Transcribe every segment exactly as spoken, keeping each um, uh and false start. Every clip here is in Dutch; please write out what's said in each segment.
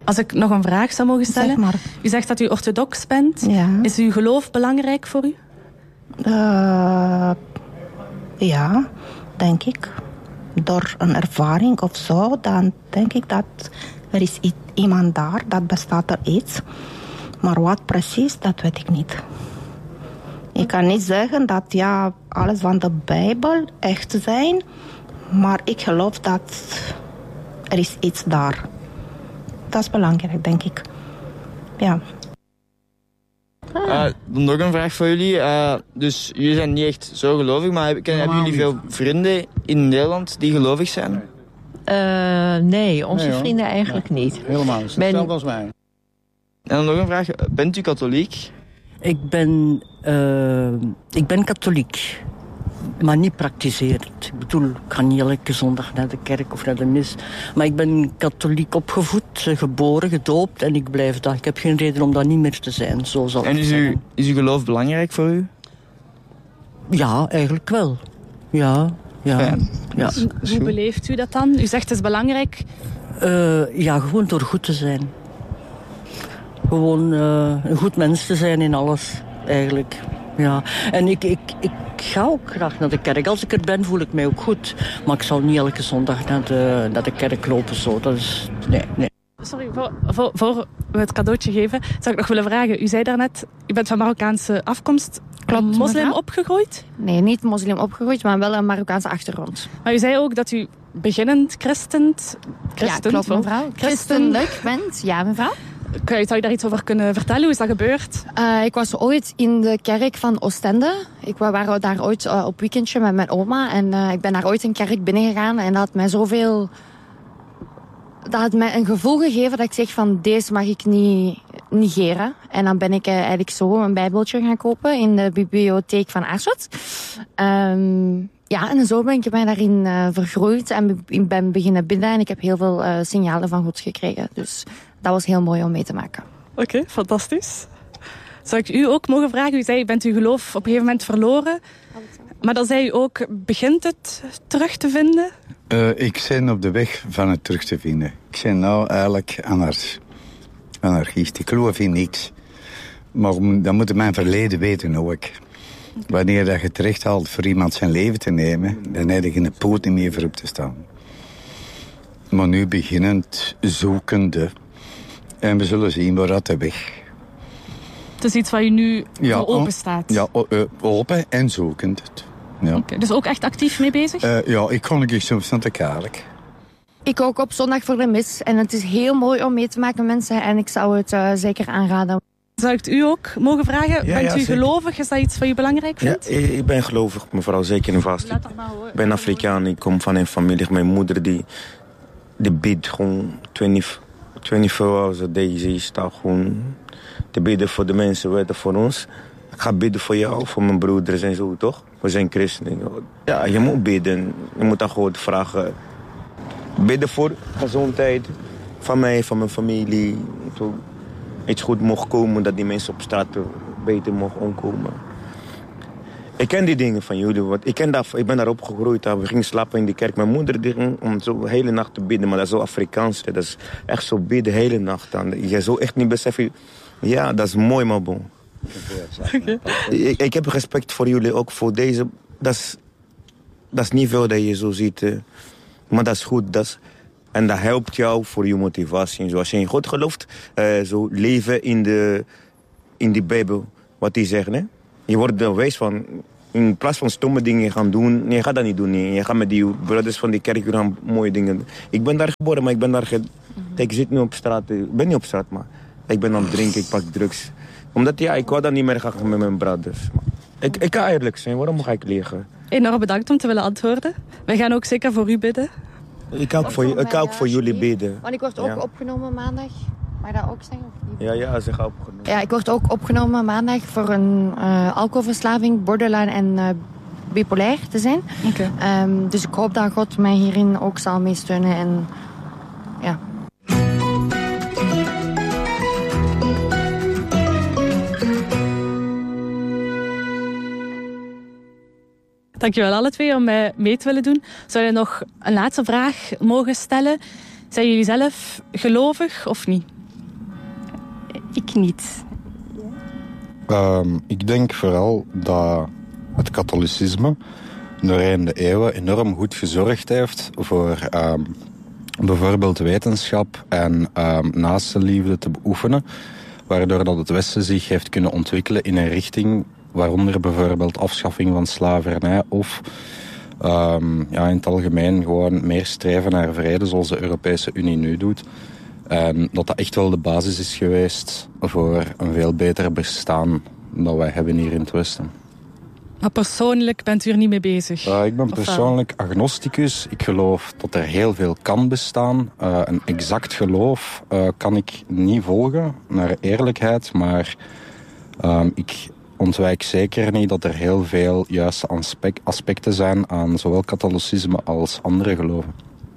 Als ik nog een vraag zou mogen stellen. Zeg maar. U zegt dat u orthodox bent. Ja. Is uw geloof belangrijk voor u? Uh, ja, denk ik. Door een ervaring of zo, dan denk ik dat er is iemand daar, dat bestaat er iets. Maar wat precies, dat weet ik niet. Ik kan niet zeggen dat ja, alles van de Bijbel echt zijn, maar ik geloof dat er is iets daar. Dat is belangrijk, denk ik. Ja. Uh, dan nog een vraag voor jullie. Uh, dus jullie zijn niet echt zo gelovig, maar hebben, hebben jullie veel vrienden in Nederland die gelovig zijn? Uh, nee, onze nee, vrienden eigenlijk nee. niet. Helemaal niet. Hetzelfde als mij. En dan nog een vraag. Bent u katholiek? Ik ben, uh, ik ben katholiek, maar niet praktiserend. Ik bedoel, ik ga niet elke zondag naar de kerk of naar de mis. Maar ik ben katholiek opgevoed, geboren, gedoopt en ik blijf dat. Ik heb geen reden om dat niet meer te zijn, zo zal En ik is, u, is uw geloof belangrijk voor u? Ja, eigenlijk wel. Ja, ja. ja. Dus, hoe beleeft u dat dan? U zegt het is belangrijk. Uh, ja, gewoon door goed te zijn. Gewoon uh, een goed mens te zijn in alles, eigenlijk. Ja. En ik, ik, ik ga ook graag naar de kerk. Als ik er ben, voel ik mij ook goed. Maar ik zal niet elke zondag naar de, naar de kerk lopen. Zo. Dat is... Nee, nee. Sorry, voor, voor, voor we het cadeautje geven, zou ik nog willen vragen. U zei daarnet, u bent van Marokkaanse afkomst. Klopt, moslim mevrouw? opgegroeid? Nee, niet moslim opgegroeid, maar wel een Marokkaanse achtergrond. Maar u zei ook dat u beginnend christent... christent ja, klopt mevrouw. Christelijk bent, ja mevrouw. Zou je daar iets over kunnen vertellen? Hoe is dat gebeurd? Uh, ik was ooit in de kerk van Oostende. Ik was daar ooit uh, op weekendje met mijn oma. En uh, ik ben daar ooit een kerk binnengegaan. En dat had mij zoveel... Dat had mij een gevoel gegeven dat ik zeg van... Deze mag ik niet negeren. En dan ben ik uh, eigenlijk zo een bijbeltje gaan kopen... in de bibliotheek van Aarschot. Um, ja, en zo ben ik mij daarin uh, vergroeid. En ik ben beginnen bidden. En ik heb heel veel uh, signalen van God gekregen. Dus... Dat was heel mooi om mee te maken. Oké, okay, fantastisch. Zou ik u ook mogen vragen? U zei, bent uw geloof op een gegeven moment verloren. Maar dan zei u ook, begint het terug te vinden? Uh, ik ben op de weg van het terug te vinden. Ik ben nou eigenlijk anarchist. Ik geloof in niks. Maar dan moet ik mijn verleden weten ook. Wanneer dat je het recht haalt voor iemand zijn leven te nemen... dan heb je geen poot niet meer voor op te staan. Maar nu beginnend zoekende... En we zullen zien waar dat de weg. Het is iets waar je nu ja, voor open staat? Ja, open en zoekend. Ja. Okay, dus ook echt actief mee bezig? Uh, ja, ik kon ik soms naar de kerk. Ik ook op zondag voor de mis. En het is heel mooi om mee te maken met mensen. En ik zou het uh, zeker aanraden. Zou ik het u ook mogen vragen? Ja, Bent ja, u zeker. gelovig? Is dat iets wat je belangrijk vindt? Ja, ik ben gelovig, mevrouw, zeker en vast. Ik ben Afrikaan, ik kom van een familie. Mijn moeder die, die bidt gewoon twintig... vierentwintig hours a day, ze staat gewoon te bidden voor de mensen, weten voor ons. Ik ga bidden voor jou, voor mijn broeders en zo, toch? We zijn christenen. Ja, je moet bidden. Je moet dan gewoon vragen. Bidden voor gezondheid van mij, van mijn familie. Zo iets goed mocht komen, dat die mensen op straat beter mogen omkomen. Ik ken die dingen van jullie, want ik, ken dat, ik ben daar opgegroeid. We gingen slapen in die kerk. Mijn moeder die ging om zo de hele nacht te bidden, maar dat is zo Afrikaans. Dat is echt zo bidden de hele nacht. Dan. Je zou echt niet beseffen, ja, dat is mooi, maar bon. Okay. Ik, ik heb respect voor jullie, ook voor deze. Dat is, dat is niet veel dat je zo ziet, uh, maar dat is goed. Dat is, en dat helpt jou voor je motivatie. Zoals je in God gelooft, uh, zo leven in de, in die Bijbel, wat die zegt, hè? Je wordt er wijs van, in plaats van stomme dingen gaan doen, nee, je gaat dat niet doen. Nee. Je gaat met die broeders van die kerk gaan mooie dingen doen. Ik ben daar geboren, maar ik ben daar... Ge... Kijk, ik zit nu op straat. Ik ben niet op straat, maar ik ben aan het drinken, ik pak drugs. Omdat, ja, ik wou dan niet meer gaan met mijn broeders. Ik, ik kan eerlijk zijn, waarom ga ik liegen? Enorm bedankt om te willen antwoorden. Wij gaan ook zeker voor u bidden. Ik ga ook voor, ik ook voor jullie bidden. Want ik word ook ja. opgenomen maandag. Mag je dat ook zeggen? Of niet? Ja, ja, ze gaan opgenomen. Ja, ik word ook opgenomen maandag voor een uh, alcoholverslaving, borderline en uh, bipolair te zijn. Okay. Um, dus ik hoop dat God mij hierin ook zal meesteunen. En ja. Dankjewel alle twee om mij mee te willen doen. Zou je nog een laatste vraag mogen stellen? Zijn jullie zelf gelovig of niet? Ik niet. Um, ik denk vooral dat het katholicisme doorheen de eeuwen enorm goed gezorgd heeft voor um, bijvoorbeeld wetenschap en um, naastenliefde te beoefenen, waardoor dat het Westen zich heeft kunnen ontwikkelen in een richting, waaronder bijvoorbeeld afschaffing van slavernij of um, ja, in het algemeen gewoon meer streven naar vrede zoals de Europese Unie nu doet. En dat dat echt wel de basis is geweest voor een veel beter bestaan dan wij hebben hier in het Westen. Maar persoonlijk bent u er niet mee bezig? Uh, ik ben persoonlijk agnosticus. Ik geloof dat er heel veel kan bestaan. Uh, een exact geloof uh, kan ik niet volgen, naar eerlijkheid. Maar uh, ik ontwijk zeker niet dat er heel veel juiste aspect, aspecten zijn aan zowel katholicisme als andere geloven.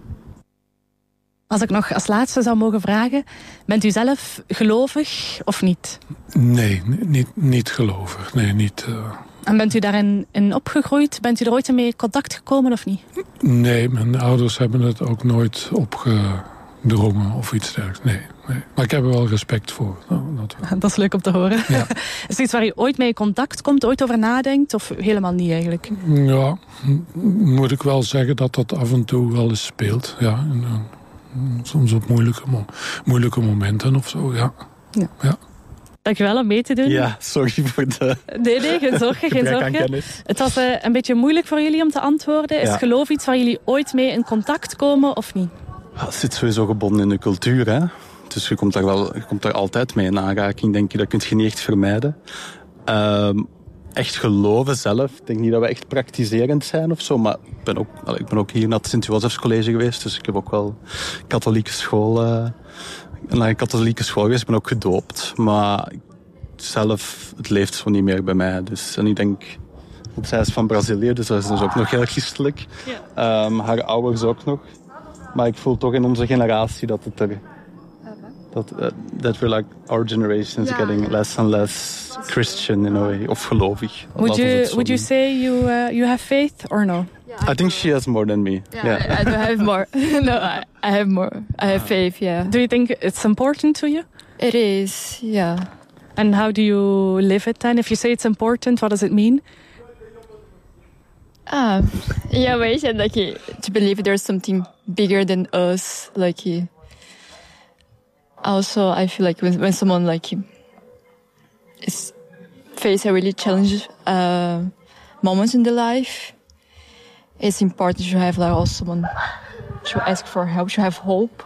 Als ik nog als laatste zou mogen vragen, bent u zelf gelovig of niet? Nee, niet, niet gelovig. Nee, niet... Uh... En bent u daarin in opgegroeid? Bent u er ooit mee in contact gekomen of niet? Nee, mijn ouders hebben het ook nooit opgedrongen of iets dergelijks. Nee, nee. Maar ik heb er wel respect voor. Nou, dat, wel. Dat is leuk om te horen. Ja. Is het iets waar u ooit mee in contact komt, ooit over nadenkt? Of helemaal niet eigenlijk? Ja, moet ik wel zeggen dat dat af en toe wel eens speelt. Ja, en, uh, soms op moeilijke, moeilijke momenten of zo, ja. Ja. ja. Dankjewel om mee te doen. Ja, sorry voor de... Nee, nee, geen zorgen, geen zorgen. Het was uh, een beetje moeilijk voor jullie om te antwoorden. Is ja. geloof iets waar jullie ooit mee in contact komen of niet? Ja, het zit sowieso gebonden in de cultuur, hè. Dus je komt daar, wel, je komt daar altijd mee in aanraking, denk je. Dat kun je niet echt vermijden. Um, echt geloven zelf. Ik denk niet dat we echt praktiserend zijn of zo. Maar ik ben ook, ik ben ook hier naar het Sint-Josefs College geweest. Dus ik heb ook wel katholieke school... Uh, naar een katholieke school geweest. Ik ben ook gedoopt. Maar zelf, het leeft zo niet meer bij mij. Dus, en ik denk... Want zij is van Brazilië, dus dat is dus ook nog heel christelijk. Ja. Um, haar ouders ook nog. Maar ik voel toch in onze generatie dat het er... Dat uh, that we're like, our generation is yeah. getting less and less Christian in a way. Of gelovig. Would you, would you say you, uh, you have faith or no? Yeah. I think she has more than me. Yeah, yeah. I, I do have more. No, I, I have more. I have faith, yeah. Do you think it's important to you? It is, yeah. And how do you live it then? If you say it's important, what does it mean? Ah, yeah, weet je, like, to believe there's something bigger than us, like... Also, I feel like when, when someone like is face a really challenging uh, moments in their life, it's important to have like also someone to ask for help, to have hope.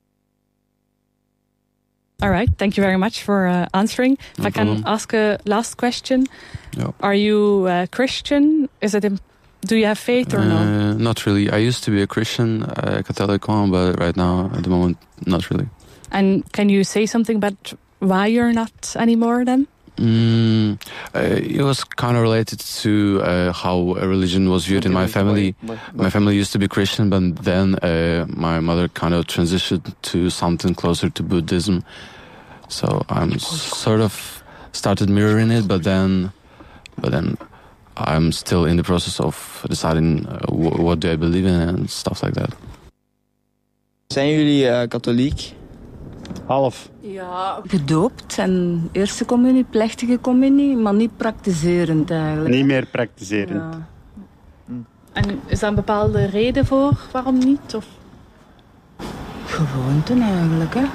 All right, thank you very much for uh, answering. No if problem. I can ask a last question, yeah. Are you uh, Christian? Is it? Imp- do you have faith or uh, no? Not really. I used to be a Christian, uh, Catholic one, but right now, at the moment, not really. And can you say something about why you're not anymore then? Mm, uh, it was kind of related to uh, how religion was viewed in my family. My family used to be Christian, but then uh, my mother kind of transitioned to something closer to Buddhism. So I'm sort of started mirroring it, but then, but then I'm still in the process of deciding uh, w- what do I believe in and stuff like that. Zijn jullie uh, katholiek? Half. Ja, gedoopt en eerste communie, plechtige communie, maar niet praktiserend eigenlijk. Niet meer praktiserend. Ja. En is daar een bepaalde reden voor waarom niet? Of? Gewoonten eigenlijk, hè.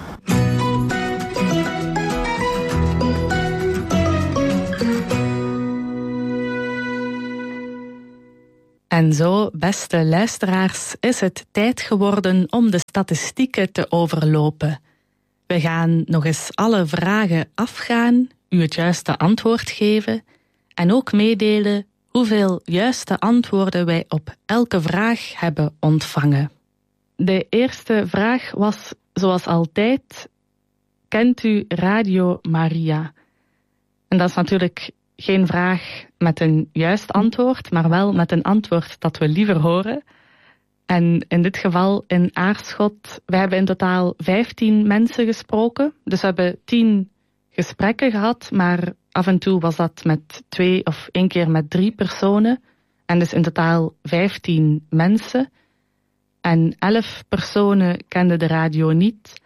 En zo, beste luisteraars, is het tijd geworden om de statistieken te overlopen. We gaan nog eens alle vragen afgaan, u het juiste antwoord geven en ook meedelen hoeveel juiste antwoorden wij op elke vraag hebben ontvangen. De eerste vraag was, zoals altijd, kent u Radio Maria? En dat is natuurlijk geen vraag met een juist antwoord, maar wel met een antwoord dat we liever horen. En in dit geval in Aarschot, we hebben in totaal vijftien mensen gesproken. Dus we hebben tien gesprekken gehad, maar af en toe was dat met twee of één keer met drie personen. En dus in totaal vijftien mensen. En elf personen kenden de radio niet.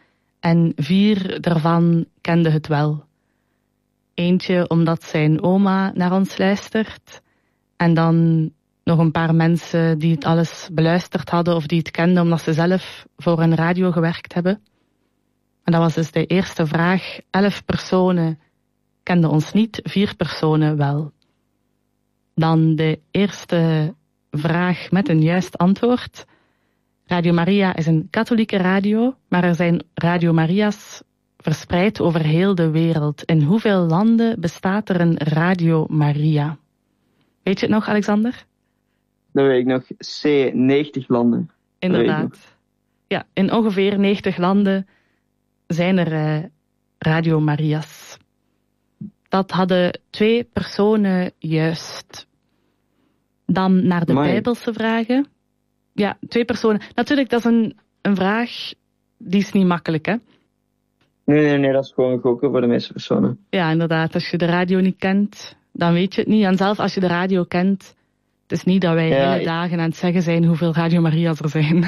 en vier daarvan kenden het wel. Eentje omdat zijn oma naar ons luistert en dan nog een paar mensen die het alles beluisterd hadden of die het kenden omdat ze zelf voor een radio gewerkt hebben. En dat was dus de eerste vraag. Elf personen kenden ons niet, vier personen wel. Dan de eerste vraag met een juist antwoord. Radio Maria is een katholieke radio, maar er zijn Radio Maria's verspreid over heel de wereld. In hoeveel landen bestaat er een Radio Maria? Weet je het nog, Alexander? Dat weet ik nog. C, negentig landen. Inderdaad. Ja, in ongeveer negentig landen zijn er uh, Radio Maria's. Dat hadden twee personen juist. Dan naar de Amai. Bijbelse vragen. Ja, twee personen. Natuurlijk, dat is een, een vraag, die is niet makkelijk, hè? Nee, nee, nee, dat is gewoon gokken voor de meeste personen. Ja, inderdaad. Als je de radio niet kent, dan weet je het niet. En zelf als je de radio kent, het is niet dat wij Ja, hele ik- dagen aan het zeggen zijn hoeveel Radio Maria's er zijn.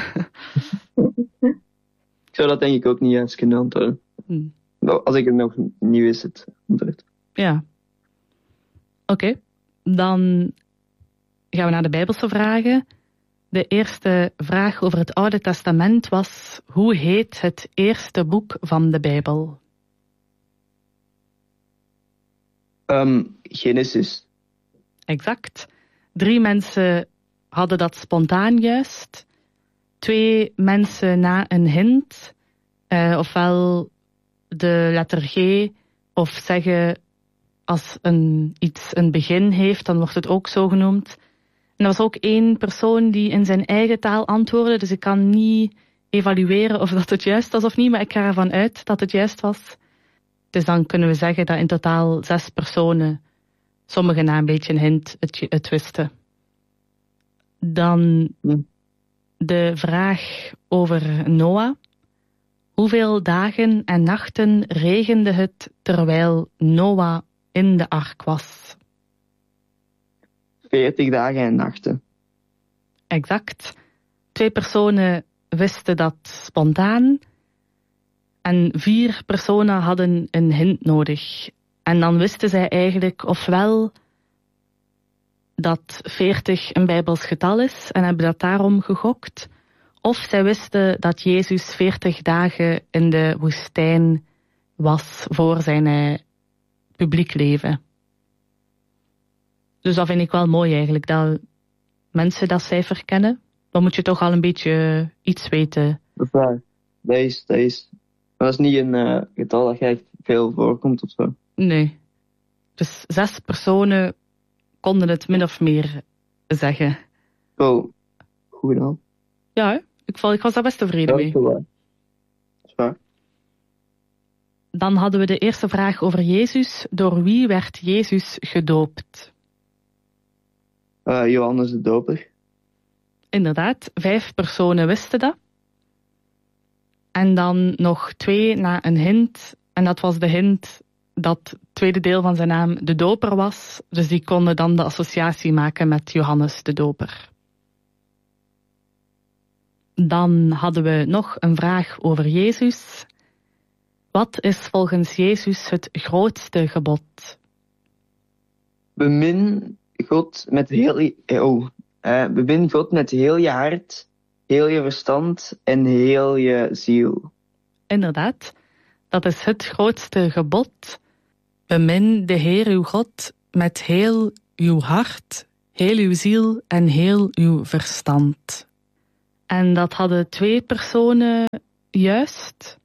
Ik zou dat denk ik ook niet juist kunnen antwoorden. Hmm. Nou, als ik het nog niet wist, het antwoord. Ja. Oké, dan gaan we naar de Bijbelse vragen. De eerste vraag over het Oude Testament was: hoe heet het eerste boek van de Bijbel? Um, Genesis. Exact. Drie mensen hadden dat spontaan juist. Twee mensen na een hint. Uh, ofwel de letter G, of zeggen als een, iets een begin heeft, dan wordt het ook zo genoemd. En er was ook één persoon die in zijn eigen taal antwoordde, dus ik kan niet evalueren of dat het juist was of niet, maar ik ga ervan uit dat het juist was. Dus dan kunnen we zeggen dat in totaal zes personen, sommigen na een beetje een hint, het, het wisten. Dan de vraag over Noah. Hoeveel dagen en nachten regende het terwijl Noah in de ark was? veertig dagen en nachten. Exact. Twee personen wisten dat spontaan. En vier personen hadden een hint nodig. En dan wisten zij eigenlijk ofwel dat veertig een Bijbels getal is en hebben dat daarom gegokt. Of zij wisten dat Jezus veertig dagen in de woestijn was voor zijn uh, publiek leven. Dus dat vind ik wel mooi eigenlijk, dat mensen dat cijfer kennen. Dan moet je toch al een beetje iets weten. Dat is waar. Dat is, dat is, dat is niet een uh, getal dat echt veel voorkomt of zo. Nee. Dus zes personen konden het min of meer zeggen. Wel, goed dan. Ja, hè? Ik, val, ik was daar best tevreden mee. Dat is waar. Dat is waar. Dan hadden we de eerste vraag over Jezus. Door wie werd Jezus gedoopt? Uh, Johannes de Doper. Inderdaad, vijf personen wisten dat. En dan nog twee na een hint. En dat was de hint dat het tweede deel van zijn naam de Doper was. Dus die konden dan de associatie maken met Johannes de Doper. Dan hadden we nog een vraag over Jezus. Wat is volgens Jezus het grootste gebod? Bemin God met heel je, oh, uh, bemin God met heel je hart, heel je verstand en heel je ziel. Inderdaad, dat is het grootste gebod. Bemin de Heer uw God met heel uw hart, heel uw ziel en heel uw verstand. En dat hadden twee personen juist.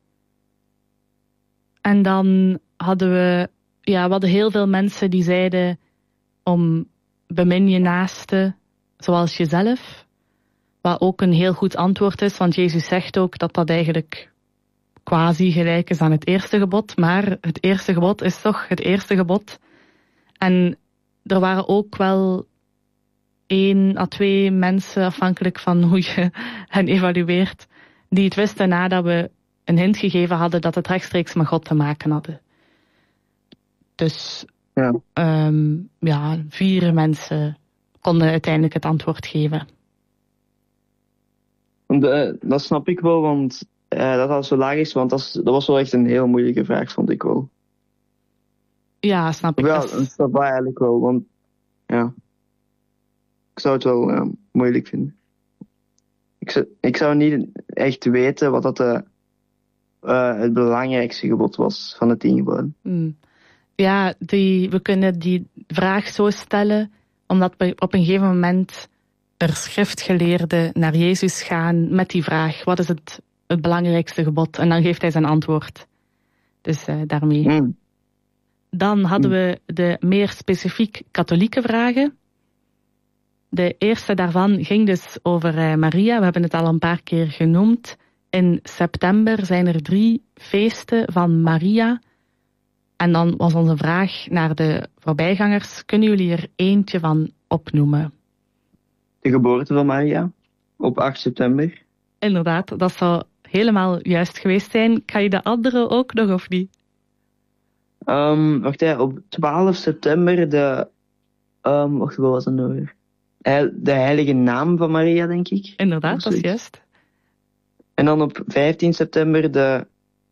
En dan hadden we, ja, we hadden heel veel mensen die zeiden om bemin je naaste zoals jezelf. Wat ook een heel goed antwoord is, want Jezus zegt ook dat dat eigenlijk quasi gelijk is aan het eerste gebod. Maar het eerste gebod is toch het eerste gebod. En er waren ook wel één à twee mensen, afhankelijk van hoe je hen evalueert, die het wisten nadat we een hint gegeven hadden dat het rechtstreeks met God te maken hadden. Dus ja, um, ja vier mensen konden uiteindelijk het antwoord geven. De, dat snap ik wel, want uh, dat dat zo laag is, want dat, is, dat was wel echt een heel moeilijke vraag, vond ik wel. Ja, snap ik. Wel, dat is... dat was eigenlijk wel, want ja, ik zou het wel uh, moeilijk vinden. Ik zou, ik zou niet echt weten wat dat de, uh, het belangrijkste gebod was van de tien geboden. Hmm. Ja, die, we kunnen die vraag zo stellen, omdat we op een gegeven moment er schriftgeleerden naar Jezus gaan met die vraag, wat is het, het belangrijkste gebod? En dan geeft hij zijn antwoord. Dus uh, daarmee. Mm. Dan hadden we de meer specifiek katholieke vragen. De eerste daarvan ging dus over uh, Maria. We hebben het al een paar keer genoemd. In september zijn er drie feesten van Maria. En dan was onze vraag naar de voorbijgangers. Kunnen jullie er eentje van opnoemen? De geboorte van Maria op acht september. Inderdaad, dat zou helemaal juist geweest zijn. Kan je de andere ook nog of niet? Um, wacht even, op twaalf september de... Um, wacht, wat was dat nou weer? De heilige naam van Maria, denk ik. Inderdaad, dat is juist. En dan op vijftien september de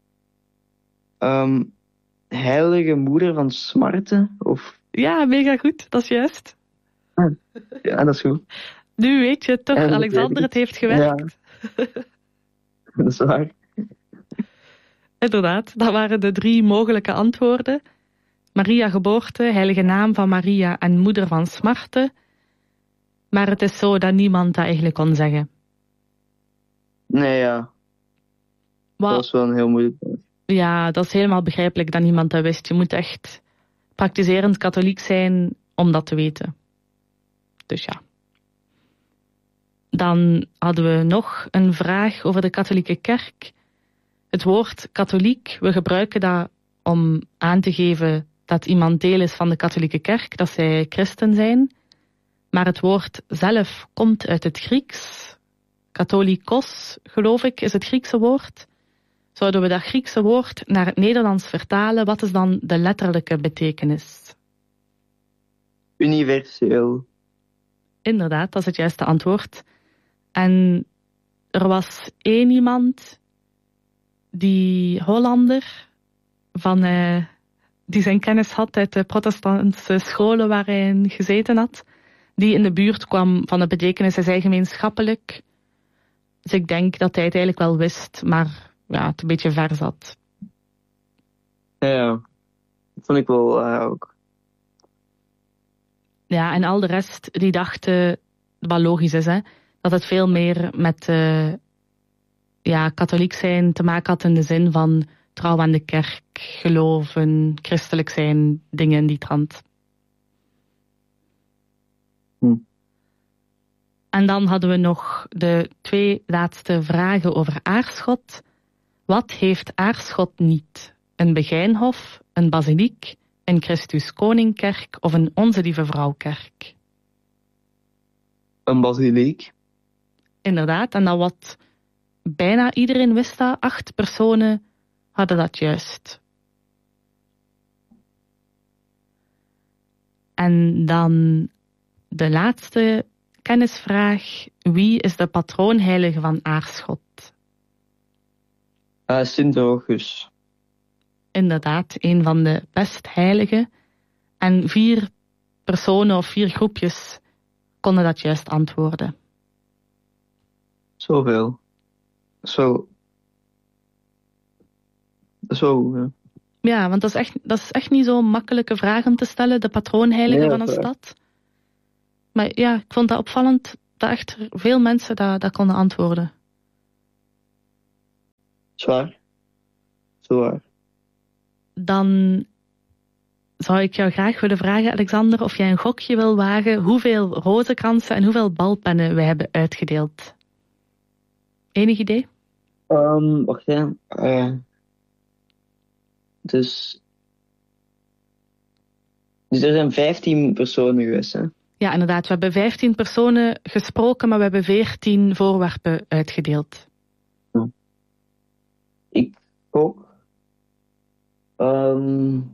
um, heilige moeder van Smarte. Of... Ja, mega goed, dat is juist. Ah, ja, dat is goed. Nu weet je toch, ja, Alexander, het heeft gewerkt. Ja. Dat is waar. Inderdaad, dat waren de drie mogelijke antwoorden. Maria geboorte, heilige naam van Maria en moeder van Smarte. Maar het is zo dat niemand dat eigenlijk kon zeggen. Nee, ja. Wat? Dat was wel een heel moeilijk. Ja, dat is helemaal begrijpelijk dat niemand dat wist. Je moet echt praktiserend katholiek zijn om dat te weten. Dus ja. Dan hadden we nog een vraag over de katholieke kerk. Het woord katholiek, we gebruiken dat om aan te geven dat iemand deel is van de katholieke kerk, dat zij christen zijn. Maar het woord zelf komt uit het Grieks. Katholikos, geloof ik, is het Griekse woord. Zouden we dat Griekse woord naar het Nederlands vertalen, wat is dan de letterlijke betekenis? Universeel. Inderdaad, dat is het juiste antwoord. En er was één iemand, die Hollander, van, uh, die zijn kennis had uit de protestantse scholen waar hij in gezeten had, die in de buurt kwam van de betekenis. Hij zei gemeenschappelijk. Dus ik denk dat hij het eigenlijk wel wist, maar ja, het een beetje ver zat. Ja, dat vond ik wel uh, ook. Ja, en al de rest die dachten, wat logisch is, hè, dat het veel meer met uh, ja, katholiek zijn te maken had in de zin van trouw aan de kerk, geloven, christelijk zijn, dingen in die trant. Hm. En dan hadden we nog de twee laatste vragen over Aarschot. Wat heeft Aarschot niet? Een Begijnhof, een basiliek, een Christus Koningkerk of een Onze Lieve Vrouwkerk? Een basiliek. Inderdaad, en dat wat bijna iedereen wist dat. Acht personen hadden dat juist. En dan de laatste kennisvraag. Wie is de patroonheilige van Aarschot? Uh, Sint Rochus. Inderdaad, een van de best heiligen. En vier personen of vier groepjes konden dat juist antwoorden. Zoveel. Zo. Zo, ja. Ja, want dat is, echt, dat is echt niet zo'n makkelijke vraag om te stellen, de patroonheilige ja, van een stad. Maar ja, ik vond dat opvallend dat echt veel mensen dat, dat konden antwoorden. Zwaar. Zwaar. Dan zou ik jou graag willen vragen, Alexander, of jij een gokje wil wagen hoeveel rozenkransen en hoeveel balpennen wij hebben uitgedeeld. Enig idee? Um, wacht even. Uh, dus... Dus er zijn vijftien personen geweest, hè? Ja, inderdaad. We hebben vijftien personen gesproken, maar we hebben veertien voorwerpen uitgedeeld. Ja. Ik ook. Um,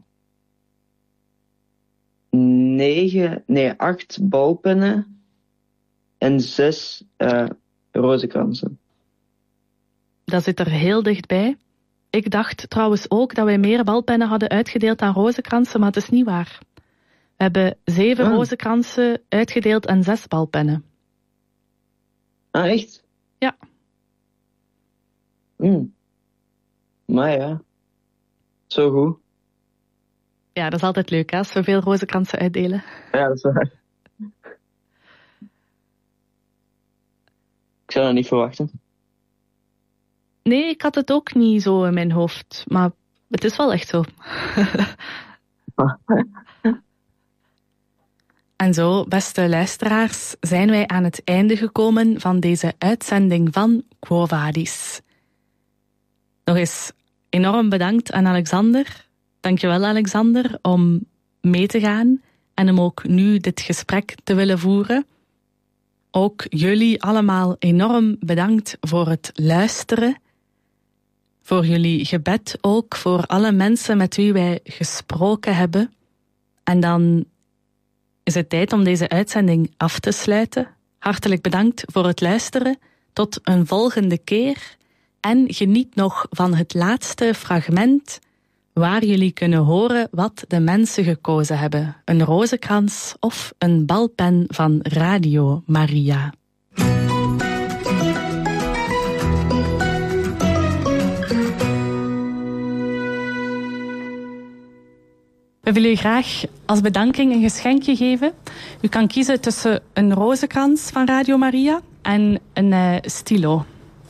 negen, nee, acht balpennen en zes uh, rozenkransen. dat zit er heel dichtbij. Ik dacht trouwens ook dat wij meer balpennen hadden uitgedeeld dan rozenkransen, maar het is niet waar. We hebben zeven Ah. rozenkransen uitgedeeld en zes balpennen. Ah, echt? Ja. Mm. Maar ja. Zo goed. Ja, dat is altijd leuk, hè, als we veel rozenkransen uitdelen. Ja, dat is waar. Ik zou dat niet verwachten. Nee, ik had het ook niet zo in mijn hoofd, maar het is wel echt zo. En zo, beste luisteraars, zijn wij aan het einde gekomen van deze uitzending van Quo Vadis. Nog eens enorm bedankt aan Alexander. Dankjewel, Alexander, om mee te gaan en om ook nu dit gesprek te willen voeren. Ook jullie allemaal enorm bedankt voor het luisteren. Voor jullie gebed ook, voor alle mensen met wie wij gesproken hebben. En dan is het tijd om deze uitzending af te sluiten. Hartelijk bedankt voor het luisteren. Tot een volgende keer. En geniet nog van het laatste fragment waar jullie kunnen horen wat de mensen gekozen hebben. Een rozenkrans of een balpen van Radio Maria. We willen u graag als bedanking een geschenkje geven. U kan kiezen tussen een rozenkrans van Radio Maria en een uh, stilo.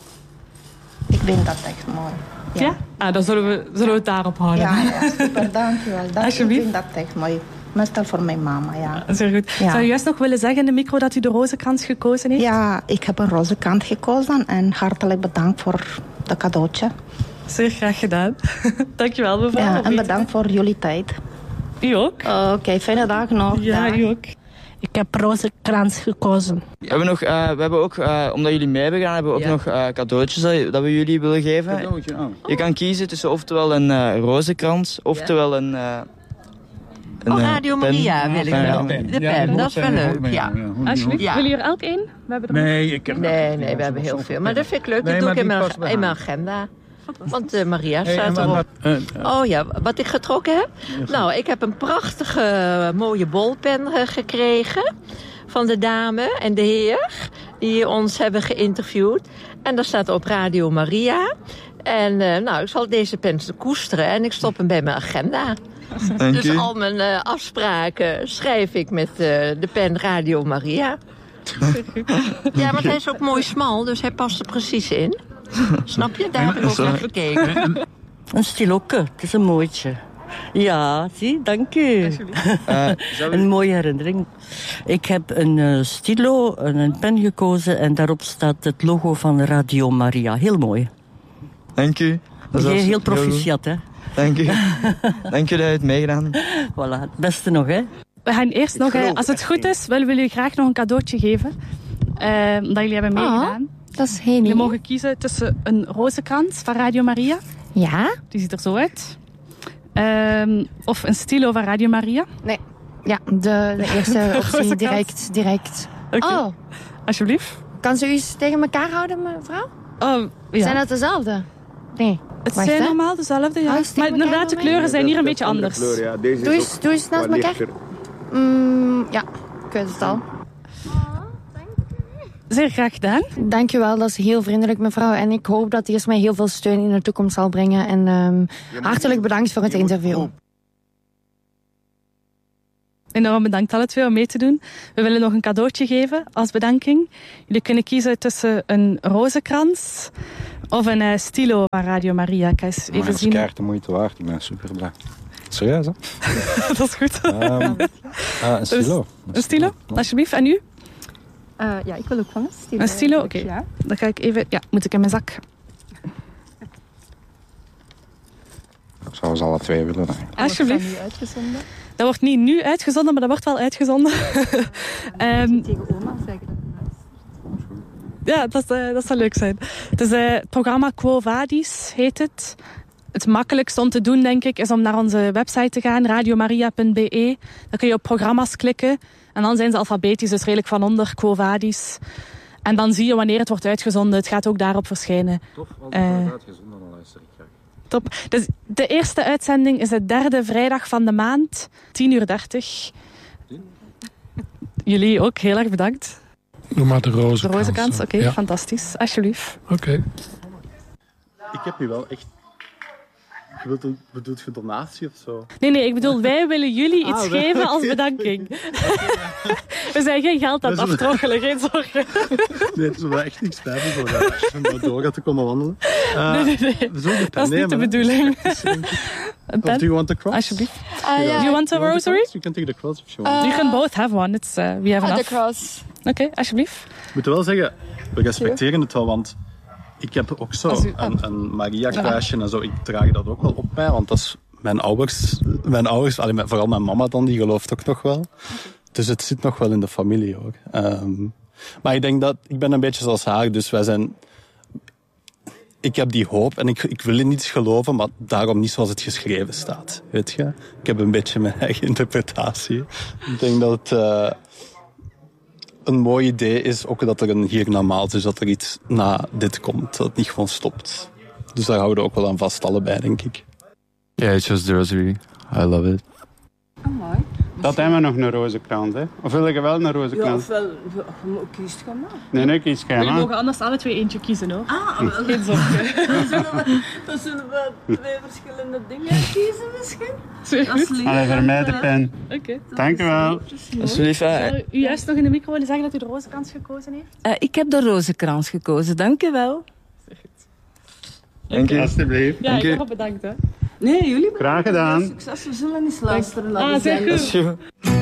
Ik vind dat echt mooi. Ja? ja? Ah, dan zullen we, zullen we het daarop houden. Ja, ja, super, dankjewel. Dat, Alsjeblieft. Ik vind dat echt mooi. Meestal voor mijn mama, ja. Zeer goed. Ja. Zou u juist nog willen zeggen in de micro dat u de rozenkrans gekozen heeft? Ja, ik heb een rozenkrans gekozen en hartelijk bedankt voor het cadeautje. Zeer graag gedaan. Dankjewel, mevrouw. Ja, en bedankt voor jullie tijd. U ook. Oké, okay, fijne dag nog. Ja, dag. u ook. Ik heb rozenkrans gekozen. We hebben, nog, uh, we hebben ook, uh, omdat jullie mee hebben gedaan, hebben we ook ja. nog uh, cadeautjes dat, dat we jullie willen geven. Cadeautje, oh. Je kan kiezen tussen oftewel een uh, rozenkrans, oftewel een... Uh, een oh, Radio Maria wil ik wel. De pen, ja, dat is wel leuk. Ja. Alsjeblieft, ja. Willen jullie er elk één? We hebben er nee, ik heb nee, nee, we hebben heel veel. Maar dat vind ik leuk, nee, dat doe ik in mijn, in mijn agenda. Want uh, Maria staat hey, erop. Uh, uh, oh ja, wat ik getrokken heb? Nou, ik heb een prachtige uh, mooie bolpen uh, gekregen van de dame en de heer die ons hebben geïnterviewd. En daar staat op Radio Maria. En uh, nou, ik zal deze pen koesteren en ik stop hem bij mijn agenda. Dank dus u. al mijn uh, afspraken schrijf ik met uh, de pen Radio Maria. Ja, want hij is ook mooi smal, dus hij past er precies in. Snap je? Daar heb ik ook naar gekeken. Een stilokke, het is een mooitje. Ja, zie, dank u. Uh, een mooie herinnering. Ik heb een uh, stilo, een, een pen gekozen en daarop staat het logo van Radio Maria. Heel mooi. Dank u. Dat is heel proficiat, hè. Dank u. Dank u dat u het meegedaan. Voilà, het beste nog, hè. We gaan eerst nog, uh, als het goed is, willen we jullie graag nog een cadeautje geven. Uh, dat jullie hebben meegedaan. Oh. Dat is heel Je mogen kiezen tussen een rozenkrans van Radio Maria. Ja. Die ziet er zo uit. Um, of een stilo van Radio Maria. Nee. Ja, de, de eerste optie direct. direct. Okay. Oh. Alsjeblieft. Kan ze u eens tegen elkaar houden, mevrouw? Oh, ja. Zijn dat dezelfde? Nee. Het Wacht, zijn hè? normaal dezelfde, ja. Oh, maar inderdaad, de kleuren zijn hier een beetje anders. Kleur, ja. Deze doe, is eens, doe eens naast elkaar. Mm, ja, ik weet het al. Zeer graag gedaan. Dank je wel, dat is heel vriendelijk, mevrouw. En ik hoop dat die mij heel veel steun in de toekomst zal brengen. En um, hartelijk bedankt voor het interview. Enorm bedankt alle twee om mee te doen. We willen nog een cadeautje geven als bedanking. Jullie kunnen kiezen tussen een rozenkrans of een uh, stilo van Radio Maria. Ik ga eens even dat zien. is kaart de moeite waard. Ik ben super blij. Serieus, hè? Dat is goed. Um, uh, een stilo. Een stilo, alsjeblieft. En u? Uh, ja, ik wil ook van een stilo. Een stilo? Oké. Okay. Ja. Dan ga ik even... Ja, moet ik in mijn zak. Ik zou ze alle twee willen. Nee. Alsjeblieft. Dat wordt nu uitgezonden? Dat wordt niet nu uitgezonden, maar dat wordt wel uitgezonden. um, tegen oma zeggen dat Ja, dat, uh, dat zou leuk zijn. Het is uh, het programma Quo Vadis, heet het. Het makkelijkste om te doen, denk ik, is om naar onze website te gaan, radiomaria punt b e. Dan kun je op programma's klikken. En dan zijn ze alfabetisch, dus redelijk van onder, Quo Vadis. En dan zie je wanneer het wordt uitgezonden. Het gaat ook daarop verschijnen. Tof, als het Uh, wordt uitgezonden, dan luister ik graag. Top. Dus de eerste uitzending is de derde vrijdag van de maand. tien uur dertig. Jullie ook, heel erg bedankt. Doe maar de roze De roze kans, oké, okay, ja. fantastisch. Alsjeblieft. Oké. Okay. Ik heb nu wel echt... Je wilt een, bedoelt je donatie of zo? Nee, nee, ik bedoel, wij willen jullie iets ah, wij, geven als okay. bedanking. We zijn geen geld aan het aftroggelen, geen zorgen. Nee, het is wel echt niks bij voor dat. Om maar door te komen wandelen. Uh, nee, nee, nee. We zullen de pen dat is niet nemen, de bedoeling. Een pen? Do you want the cross? Alsjeblieft. Uh, yeah. Do you want a you rosary? Want you can take the cross if you want. Uh, you can both have one. It's, uh, we have uh, enough. The cross. Oké, okay, alsjeblieft. Ik moet wel zeggen, we respecteren het wel, want ik heb ook zo u, een, een Maria-kruisje en zo. Ik draag dat ook wel op mij, want dat is mijn ouders, mijn ouders, allee, vooral mijn mama dan, die gelooft ook nog wel. Dus het zit nog wel in de familie hoor. Um, maar ik denk dat, ik ben een beetje zoals haar, dus wij zijn... Ik heb die hoop en ik, ik wil in niets geloven, maar daarom niet zoals het geschreven staat. Weet je? Ik heb een beetje mijn eigen interpretatie. Ik denk dat het uh, een mooi idee is, ook dat er een hiernamaals is, dus dat er iets na dit komt, dat het niet gewoon stopt. Dus daar houden we ook wel aan vast, allebei, denk ik. Ja, yeah, I chose the rosary. I love it. Oh, mooi. Dat hebben we nog een rozenkrans, hè? Of wil je wel een rozenkrans? Ja, ofwel, kiest gewoon maar. Nee, nee, kies geen. Jullie mogen anders alle twee eentje kiezen, hoor. Ah, wel. Geen zorgen. Dan zullen we, dan zullen we twee verschillende dingen kiezen misschien. Dat is lief. Allee, voor mij de pen. Oké. Okay. Dank u wel. Alsjeblieft. Zou u juist nog in de micro willen zeggen dat u de rozenkrans gekozen heeft? Uh, ik heb de rozenkrans gekozen, dank u wel. Dank u. Alsjeblieft. Ja, ik heb ook bedankt, hè. Nee, jullie graag gedaan. Succes, we zullen eens luisteren naar ah, de zenders.